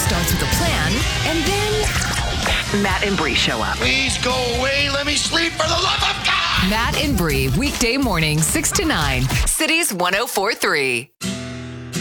starts with a plan, and then Matt and Bree show up. Please go away. Let me sleep for the love of God. Matt and Bree, weekday morning, 6 to 9. Cities 104.3.